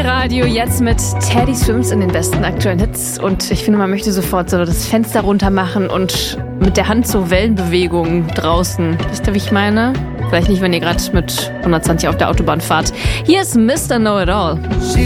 Hitradio jetzt mit Teddy Swims in den besten aktuellen Hits. Und ich finde, man möchte sofort so das Fenster runter machen und mit der Hand so Wellenbewegungen draußen. Wisst ihr, wie ich meine? Vielleicht nicht, wenn ihr gerade mit 120 auf der Autobahn fahrt. Hier ist Mr. Know-It-All.